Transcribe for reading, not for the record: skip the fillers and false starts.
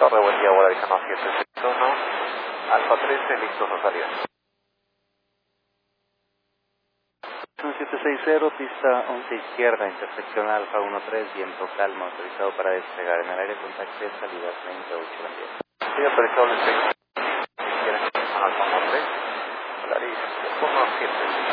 Torre, buen día, bola de Cano 761, Alfa 13, listos a salir. 760, pista 11 izquierda, intersección Alfa 13, viento calma, autorizado para despegar en el aire, contacte salida 38 a 10. Sí, autorizado el 6. ¿Quieres que Alfa 13? Clarísimo, 1 7.